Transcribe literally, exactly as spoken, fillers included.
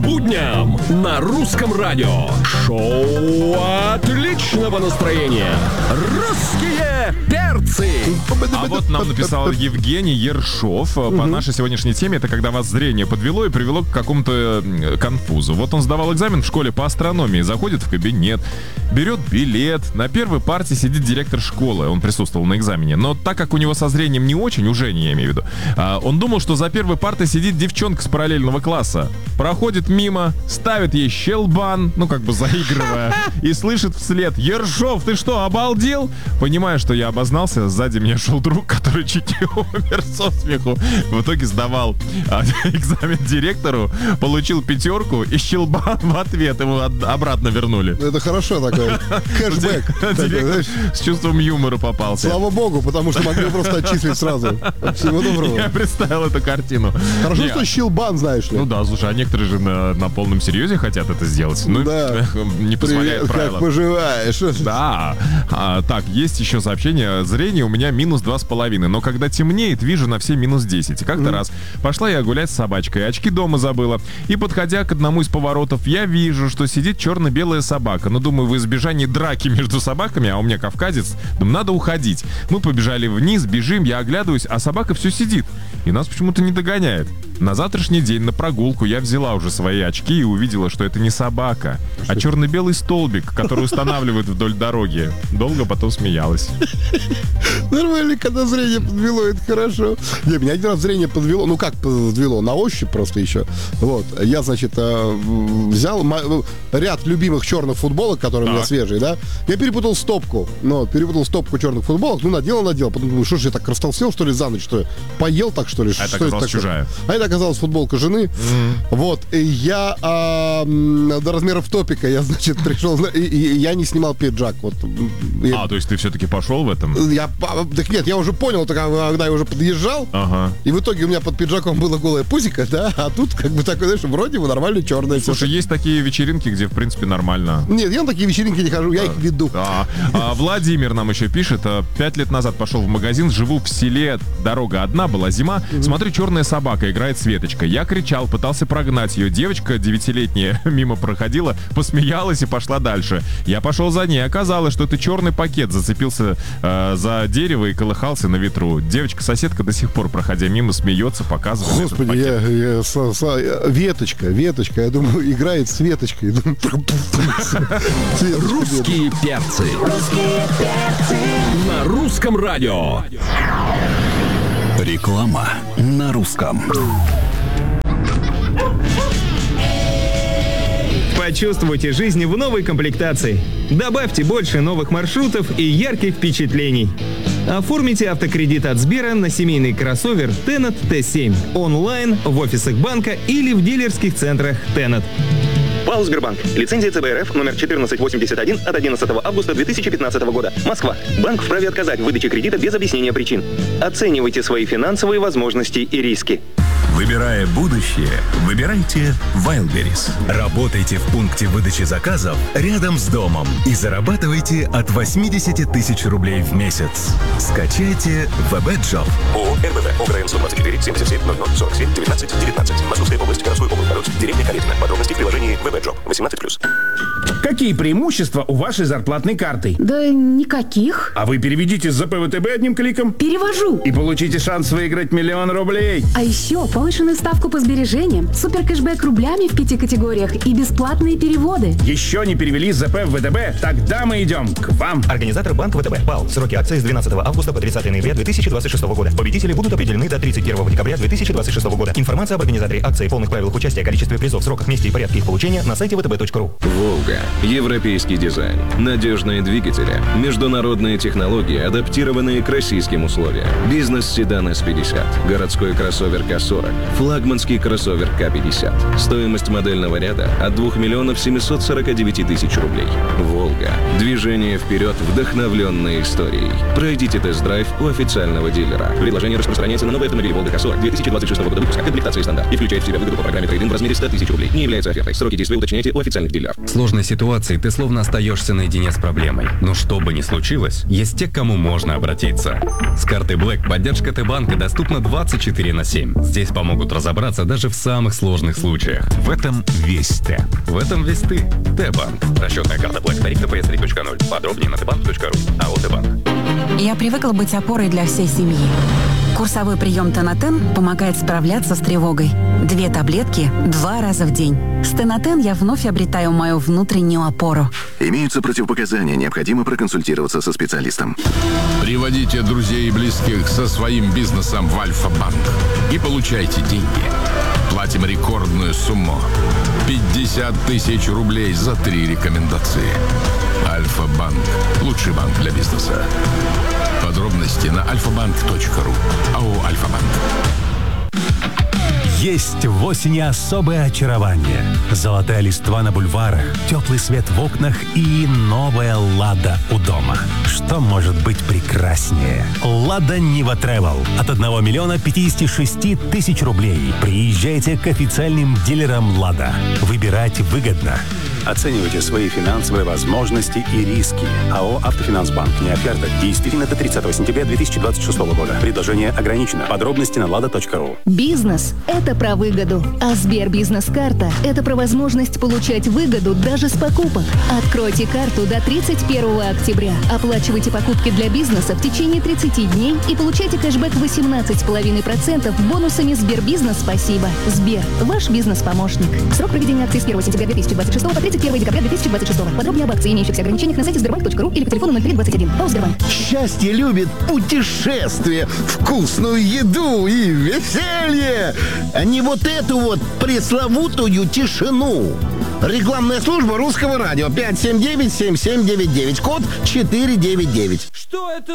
будням на русском радио. Шоу отличного настроения. Русские перцы. А вот нам написал Евгений Ершов. По угу. нашей сегодняшней теме, это когда вас зрение подвело и привело к какому-то конфузу. Вот он сдавал экзамен в школе по астрономии, заходит в кабинет, берет билет. На первой партии сидит директор школы. Он присутствовал на экзамене. Но так как у него со зрением не очень, уже не я имею в виду, он думал, что за первой партой сидит девчонка с параллельного класса. Проходит мимо, ставит ей щелбан, ну как бы заигрывая, и слышит вслед: «Ершов, ты что, обалдел?» Понимая, что я обознался, сзади меня шел друг, который чуть не умер со смеху. В итоге сдавал а, экзамен директору, получил пятерку и щелбан в ответ ему от, обратно вернули. Это хорошо такой кэшбэк. Директор с чувством юмора попался. Слава богу, потому что могли просто отчислить сразу. Всего доброго. Я представил эту картину. Хорошо, не, что щелбан, знаешь ли. Ну да, слушай, а некоторые же на, на полном серьезе хотят это сделать. Ну, да. Не позволяет Привет, правила. Как поживаешь? Да. А, так, есть еще сообщение. Зрение у меня минус два с половиной, но когда темнеет, вижу на все минус десять. И как-то mm. раз пошла я гулять с собачкой, очки дома забыла. И подходя к одному из поворотов, я вижу, что сидит черно-белая собака. Ну, думаю, в избежании драки между собаками, а у меня кавказец, думаю, надо уходить. Мы побежали вниз, бежим, я оглядываюсь, а собака все сидит. И нас почему-то не догоняет. На завтрашний день на прогулку я взяла уже свои очки и увидела, что это не собака, а черно-белый столбик, который устанавливают вдоль дороги. Долго потом смеялась. Нормально, когда зрение подвело, это хорошо. Не, меня один раз зрение подвело, ну как подвело, на ощупь просто еще. Вот, я, значит, взял ряд любимых черных футболок, которые так. у меня свежие, да. Я перепутал стопку, ну, перепутал стопку черных футболок, ну, надел, надел. Потом думаю, что же я так растолстел, что ли, за ночь, что ли? Поел так, что ли? А что это оказалась чужая. А это оказалась футболка жены. Mm-hmm. Вот, и я а, до размеров топика, я, значит, пришел, и, и я не снимал пиджак. Вот. Я, а, то есть ты все-таки пошел в этом? Я, так нет, я уже понял, когда я уже подъезжал, ага. и в итоге у меня под пиджаком было голое пузико, да, а тут как бы такое, знаешь, вроде бы нормально черное. Слушай, есть такие вечеринки, где, в принципе, нормально. Нет, я на такие вечеринки не хожу, я их веду. Да. А, Владимир нам еще пишет: пять лет назад пошел в магазин, живу в селе, дорога одна, была зима, mm-hmm. смотрю, черная собака играет с веточкой. Я кричал, пытался прогнать ее. Девочка девятилетняя мимо проходила, посмеялась и пошла дальше. Я пошел за ней. Оказалось, что это черный пакет зацепился э, за дерево и колыхался на ветру. Девочка-соседка до сих пор, проходя мимо, смеется, показывает. Господи, я, я, со, со, веточка, веточка, я думаю, играет с веточкой. Русские перцы. Русские перцы. На русском радио. Реклама на русском. Почувствуйте жизнь в новой комплектации. Добавьте больше новых маршрутов и ярких впечатлений. Оформите автокредит от Сбера на семейный кроссовер Tennet Т семь онлайн, в офисах банка или в дилерских центрах Tennet. ПАО «Сбербанк». Лицензия Ц Б Р Ф номер четырнадцать восемьдесят один от одиннадцатого августа две тысячи пятнадцатого года. Москва. Банк вправе отказать в выдаче кредита без объяснения причин. Оценивайте свои финансовые возможности и риски. Выбирая будущее, выбирайте Wildberries. Работайте в пункте выдачи заказов рядом с домом и зарабатывайте от восемьдесят тысяч рублей в месяц. Скачайте ВБ-джоб. ООО эр бэ вэ, ОГРН сто двадцать четыре, семьдесят семь, ноль ноль, сорок семь, девятнадцать, девятнадцать. Московская область, городской округ Пород, деревня Калитина. Подробности в приложении ВБ-джоб. восемнадцать плюс. Какие преимущества у вашей зарплатной карты? Да никаких. А вы переведите с ЗП вэ тэ бэ одним кликом. Перевожу. И получите шанс выиграть миллион рублей. А еще повышенную ставку по сбережениям, супер кэшбэк рублями в пяти категориях и бесплатные переводы. Еще не перевели с ЗП в вэ тэ бэ? Тогда мы идем к вам. Организатор банк вэ тэ бэ. ПАО. Сроки акции с двенадцатого августа по тридцатое ноября две тысячи двадцать шестого года. Победители будут определены до тридцать первого декабря две тысячи двадцать шестого года. Информация об организаторе акции, полных правилах участия, количестве призов, сроках, месте и порядке их получения на сайте вэ тэ бэ точка ру. Волга. Европейский дизайн. Надежные двигатели. Международные технологии, адаптированные к российским условиям. Бизнес-седан эс пятьдесят. Городской кроссовер ка сорок. Флагманский кроссовер ка пятьдесят. Стоимость модельного ряда от двух миллионов семьсот сорок девять тысяч рублей. Волга. Движение вперед, вдохновленной историей. Пройдите тест-драйв у официального дилера. Предложение распространяется на новые автомобили Волга ка сорок две тысячи двадцать шестого года выпуска. Комплектация стандарт. И включает в себя выгоду по программе трейд-ин в размере сто тысяч рублей. Не является офертой. Сроки действия уточняйте у официальных дилеров. Сложная ситуация ситуации ты словно остаешься наедине с проблемой. Но что бы ни случилось, есть те, к кому можно обратиться. С картой Black поддержка Т-банка доступна двадцать четыре на семь. Здесь помогут разобраться даже в самых сложных случаях. В этом весь Т. В этом весь ты. Т-банк. Расчетная карта Black. Тариф тэ пэ эс три точка ноль. Подробнее на тэ банк точка ру. АО Т-банк. Я привыкла быть опорой для всей семьи. Курсовой прием Тенотен помогает справляться с тревогой. Две таблетки два раза в день. С Тенотен я вновь обретаю мою внутреннюю опору. Имеются противопоказания, необходимо проконсультироваться со специалистом. Приводите друзей и близких со своим бизнесом в Альфа-банк и получайте деньги. Платим рекордную сумму. пятьдесят тысяч рублей за три рекомендации. Альфа-банк. Лучший банк для бизнеса. Подробности на альфа банк точка ру. АО «Альфа-банк». Есть в осени особое очарование. Золотая листва на бульварах, теплый свет в окнах и новая «Лада» у дома. Что может быть прекраснее? «Лада Нива Тревел» от одного миллиона пятидесяти шести тысяч рублей. Приезжайте к официальным дилерам «Лада». Выбирать выгодно. Оценивайте свои финансовые возможности и риски. АО «Автофинансбанк». Не оферта. Действительно до тридцатого сентября две тысячи двадцать шестого года. Предложение ограничено. Подробности на лада точка ру. Бизнес – это про выгоду. А Сбербизнес-карта – это про возможность получать выгоду даже с покупок. Откройте карту до тридцать первого октября. Оплачивайте покупки для бизнеса в течение тридцати дней и получайте кэшбэк восемнадцать целых пять десятых процента бонусами Сбербизнес «Спасибо». Сбер – ваш бизнес-помощник. Срок проведения акции с первого сентября две тысячи двадцать шестого по тридцать первого декабря две тысячи двадцать шестого. Подробнее об акции и имеющихся ограничениях на сайте сбербанк точка ру или по телефону ноль три двадцать один. ПАО «Сбербанк». Счастье любит путешествия, вкусную еду и веселье, а не вот эту вот пресловутую тишину. Рекламная служба Русского радио. пять семь девять семь семь девять девять. Код четыре девять девять. Что это